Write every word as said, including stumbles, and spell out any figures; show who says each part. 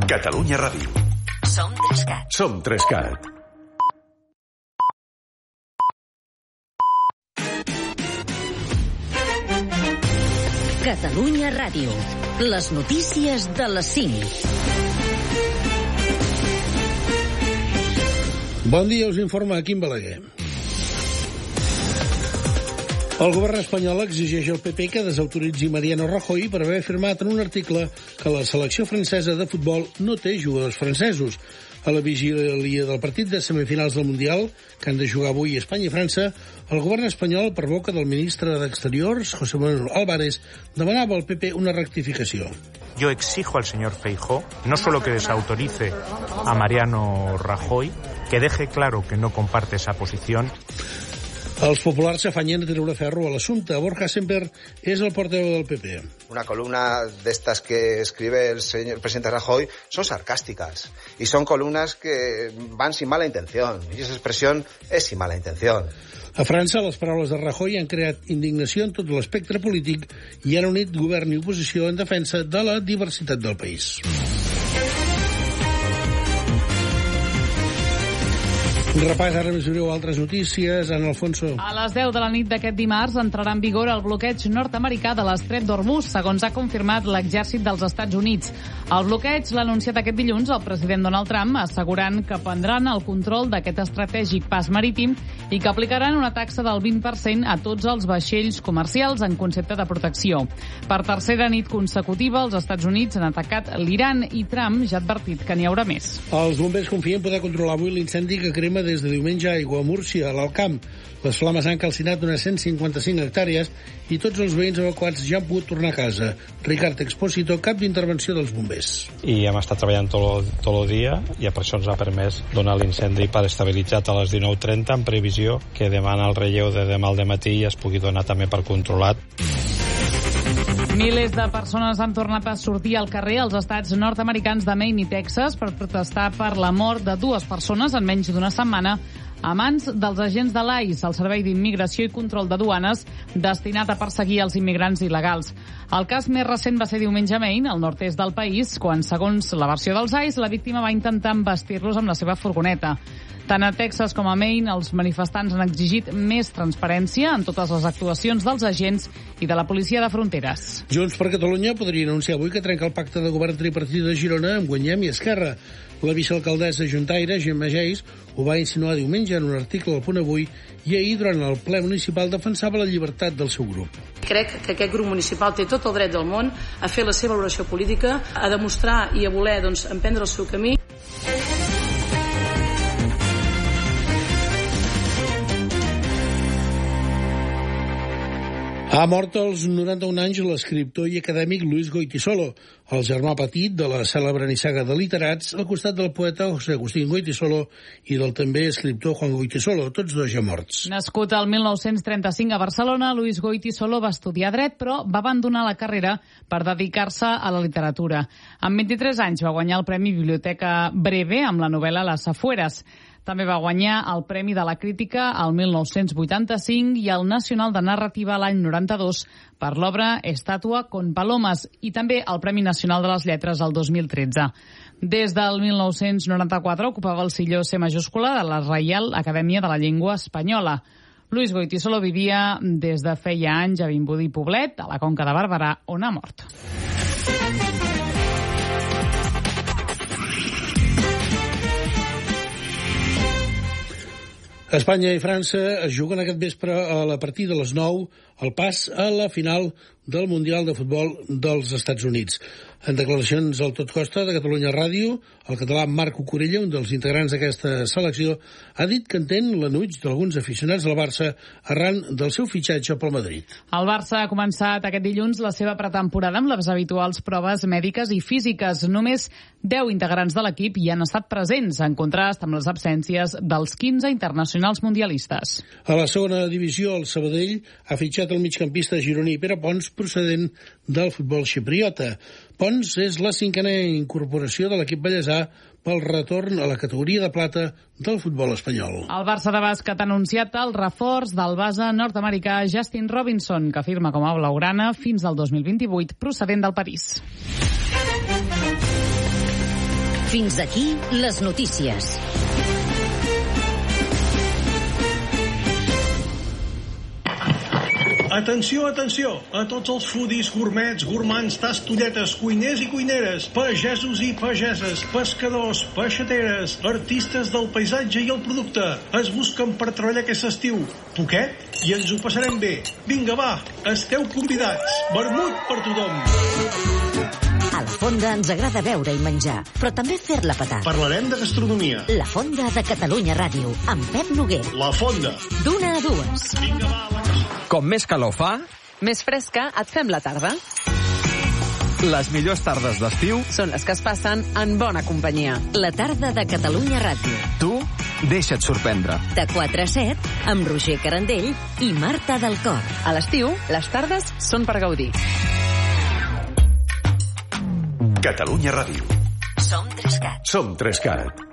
Speaker 1: Catalunya Ràdio.
Speaker 2: Som Trescat.
Speaker 1: Som Trescat.
Speaker 2: Catalunya Ràdio. Les notícies de les cinc.
Speaker 3: Bon dia, us informa Quim Balaguer. El govern espanyol exigeix al P P que desautoritzi Mariano Rajoy per haver afirmat en un article que la selecció francesa de futbol no té jugadors francesos. A la vigília del partit de semifinals del Mundial, que han de jugar avui Espanya i França, el govern espanyol, per boca del ministre d'Exteriors, José Manuel Álvarez, demanava al P P una rectificació.
Speaker 4: Yo exijo al señor Feijóo no solo que desautorice a Mariano Rajoy, que deje claro que no comparte esa posición.
Speaker 3: Els populars s'afanyen a treure ferro a l'assumpte. Borja Semper és el portaveu del P P.
Speaker 5: Una columna de estas que escribe el señor presidente Rajoy son sarcásticas y son columnas que van sin mala intención y esa expresión es sin mala intención.
Speaker 3: A França, les paraules de Rajoy han creat indignació en tot l'espectre polític i han unit govern i oposició en defensa de la diversitat del país. Repàs, ara més breu, altres notícies. Ana Alfonso.
Speaker 6: A les deu de la nit d'aquest dimarts entrarà en vigor el bloqueig nord-americà de l'estret d'Hormuz, segons ha confirmat l'exèrcit dels Estats Units. El bloqueig l'ha anunciat aquest dilluns el president Donald Trump, assegurant que prendran el control d'aquest estratègic pas marítim i que aplicaran una taxa del vint per cent a tots els vaixells comercials en concepte de protecció. Per tercera nit consecutiva, els Estats Units han atacat l'Iran i Trump ja ha advertit que n'hi haurà més.
Speaker 3: Els bombers confien poder controlar avui l'incendi que crema des de diumenge a Aigua Múrcia, a l'Alt Camp. Les flames han calcinat unes cent cinquanta-cinc hectàrees i tots els veïns evacuats ja han pogut tornar a casa. Ricard Expósito, cap d'intervenció dels bombers.
Speaker 7: I hem estat treballant tot, tot el dia i per això ens ha permès donar l'incendi per estabilitzat a les dinou trenta en previsió que demà el relleu de demà al dematí es pugui donar també per controlat.
Speaker 6: Milers de persones han tornat a sortir al carrer als estats nord-americans de Maine i Texas per protestar per la mort de dues persones en menys d'una setmana a mans dels agents de l'I C E, el Servei d'Immigració i Control de Duanes, destinat a perseguir els immigrants il·legals. El cas més recent va ser diumenge a Maine, al nord-est del país, quan, segons la versió dels I C E, la víctima va intentar embestir-los amb la seva furgoneta. Tant a Texas com a Maine, els manifestants han exigit més transparència en totes les actuacions dels agents i de la policia de fronteres.
Speaker 3: Junts per Catalunya podria anunciar avui que trenca el pacte de govern tripartit de Girona amb Guanyem i Esquerra. La vicealcaldessa Juntaire, Gemma Geis, ho va insinuar diumenge en un article al Punt Avui i ahir, durant el ple municipal, defensava la llibertat del seu grup.
Speaker 8: Crec que aquest grup municipal té tot el dret del món a fer la seva valoració política, a demostrar i a voler doncs, emprendre el seu camí.
Speaker 3: Ha mort als noranta-un anys l'escriptor i acadèmic Luis Goytisolo, el germà petit de la cèlebre nissaga de literats, al costat del poeta José Agustín Goytisolo i del també escriptor Juan Goytisolo, tots dos ja morts.
Speaker 6: Nascut el mil nou-cents trenta-cinc a Barcelona, Luis Goytisolo va estudiar dret, però va abandonar la carrera per dedicar-se a la literatura. Amb vint-i-tres anys va guanyar el Premi Biblioteca Breve amb la novel·la Las Afueras. També va guanyar el Premi de la Crítica al mil nou-cents vuitanta-cinc i el Nacional de Narrativa l'any noranta-dos per l'obra Estàtua con Palomes i també el Premi Nacional de les Lletres al dos mil tretze. Des del mil nou-cents noranta-quatre ocupava el silló C majúscula de la Reial Acadèmia de la Llengua Espanyola. Luis Goytisolo vivia des de feia anys a Vimbodí i Poblet, a la Conca de Barberà, on ha mort.
Speaker 3: Espanya i França es juguen aquest vespre a la partida de les nou el pas a la final del Mundial de Futbol dels Estats Units. En declaracions al Tot Costa de Catalunya Ràdio, el català Marc Cucurella, un dels integrants d'aquesta selecció, ha dit que entén l'enuig d'alguns aficionats del Barça arran del seu fitxatge pel Madrid.
Speaker 6: El Barça ha començat aquest dilluns la seva pretemporada amb les habituals proves mèdiques i físiques. Només deu integrants de l'equip hi han estat presents, en contrast amb les absències dels quinze internacionals mundialistes.
Speaker 3: A la segona divisió, el Sabadell ha fitxat el migcampista gironí Pere Pons, procedent del futbol xipriota. Pons és la cinquena incorporació de l'equip ballesà pel retorn a la categoria de plata del futbol espanyol.
Speaker 6: El Barça de bàsquet ha anunciat el reforç del base nord-americà Justin Robinson, que firma com a blaugrana fins al dos mil vint-i-vuit, procedent del París.
Speaker 2: Fins aquí les notícies.
Speaker 1: Atenció, atenció, a tots els foodies, gourmets, gourmands, tastolletes, cuiners i cuineres, pagesos i pageses, pescadors, peixateres, artistes del paisatge i el producte. Es busquen per treballar aquest estiu. Poquet i ens ho passarem bé. Vinga, va, esteu convidats. Vermut per tothom.
Speaker 2: A la Fonda ens agrada beure i menjar, però també fer-la petar.
Speaker 1: Parlarem de gastronomia.
Speaker 2: La Fonda de Catalunya Ràdio, amb Pep Noguer.
Speaker 1: La Fonda.
Speaker 2: D'una a dues.
Speaker 1: Vinga, va, la casa.
Speaker 9: Com més calor fa,
Speaker 10: més fresca et fem la tarda.
Speaker 9: Les millors tardes d'estiu
Speaker 10: són les que es passen en bona companyia.
Speaker 2: La tarda de Catalunya Ràdio.
Speaker 9: Tu deixa't sorprendre.
Speaker 2: De quatre a set, amb Roger Carandell i Marta del Cor.
Speaker 10: A l'estiu, les tardes són per gaudir.
Speaker 11: Catalunya Ràdio.
Speaker 2: Som Trescat.
Speaker 11: Som Trescat.